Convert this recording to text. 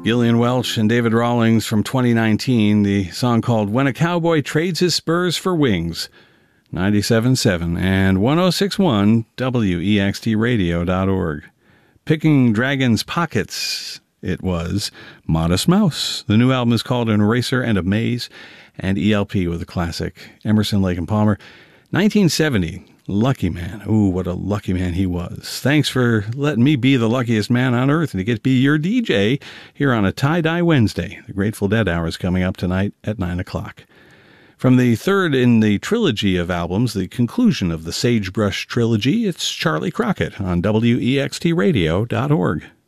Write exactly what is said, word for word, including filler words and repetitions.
Gillian Welch and David Rawlings from twenty nineteen, the song called When a Cowboy Trades His Spurs for Wings, ninety-seven point seven and one oh six point one W E X T radio dot org. Picking Dragons' Pockets, it was Modest Mouse. The new album is called An Eraser and a Maze, and E L P with a classic, Emerson, Lake and Palmer. nineteen seventy, Lucky Man. Ooh, what a lucky man he was. Thanks for letting me be the luckiest man on earth and to get to be your D J here on a Tie-Dye Wednesday. The Grateful Dead Hour is coming up tonight at nine o'clock. From the third in the trilogy of albums, the conclusion of the Sagebrush trilogy, it's Charlie Crockett on W E X T radio dot org.